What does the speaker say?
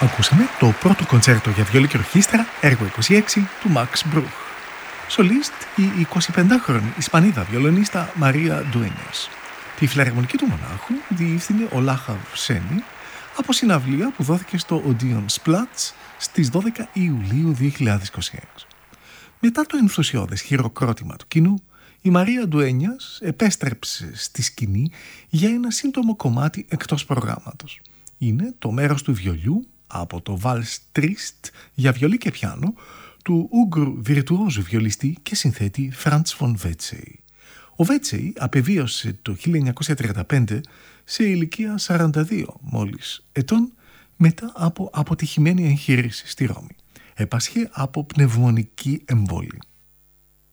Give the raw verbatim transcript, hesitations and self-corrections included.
Ακούσαμε το πρώτο κοντσέρτο για βιολί και ορχήστρα, έργο είκοσι έξι του Μαξ Μπρούχ. Σολίστ η εικοσιπεντάχρονη Ισπανίδα βιολονίστα Μαρία Ντουένιας. Τη φιλαρμονική του μονάχου διεύθυνε ο Λάχαβ Σένι από συναυλία που δόθηκε στο Odeon Splatz στις δώδεκα Ιουλίου δύο χιλιάδες είκοσι έξι. Μετά το ενθουσιώδες χειροκρότημα του κοινού, η Μαρία Ντουένιας επέστρεψε στη σκηνή για ένα σύντομο κομμάτι εκτός προγράμματος. Είναι το μέρος του βιολιού από το Vals Trist για βιολί και πιάνο του Ούγγρου βιρτουόζου βιολιστή και συνθέτη Franz von Wetzey. Ο Wetzey απεβίωσε το χίλια εννιακόσια τριάντα πέντε σε ηλικία σαράντα δύο μόλις ετών μετά από αποτυχημένη εγχείρηση στη Ρώμη. Έπασχε από πνευμονική εμβόλη.